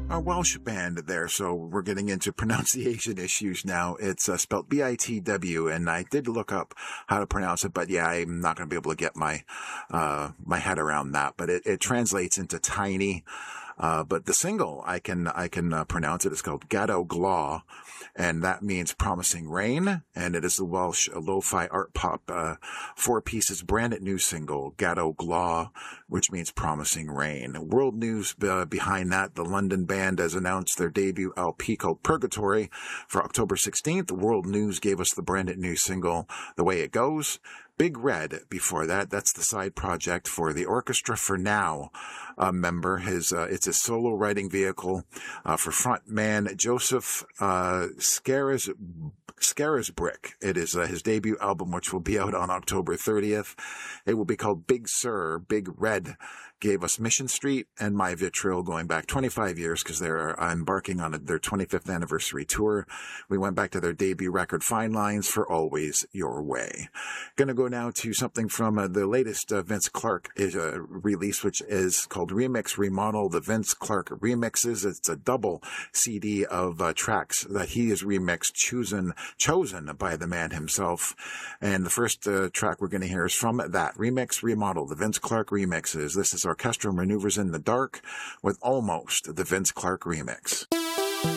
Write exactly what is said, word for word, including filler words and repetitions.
A Welsh band there, so we're getting into pronunciation issues now. It's uh, spelled B I T W, and I did look up how to pronounce it, but yeah, I'm not going to be able to get my uh, my head around that. But it, it translates into tiny. Uh, but the single, I can I can uh, pronounce it. It's called Gaddo Glaw, and that means promising rain. And it is the Welsh lo-fi art pop uh, four pieces brand new single, Gaddo Glaw, which means promising rain. World news uh, behind that: the London band has announced their debut L P called Purgatory for October sixteenth. World News gave us the brand new single, The Way It Goes. Big Red before that. That's the side project for the Orchestra for Now uh, member. His uh, it's a solo writing vehicle uh, for frontman Joseph uh, Scaris Scarisbrick. It is uh, his debut album, which will be out on October thirtieth. It will be called Big Sur. Big Red gave us Mission Street and My Vitriol, going back twenty-five years, because they're embarking on a, their twenty-fifth anniversary tour. We went back to their debut record, Fine Lines for Always Your Way. Gonna go now to something from uh, the latest uh, Vince Clarke is, uh, release, which is called Remix Remodel, the Vince Clarke Remixes. It's a double C D of uh, tracks that he has remixed, chosen, chosen by the man himself. And the first uh, track we're going to hear is from that Remix Remodel, the Vince Clarke Remixes. This is Orchestral Maneuvers in the Dark with Almost, the Vince Clarke Remix.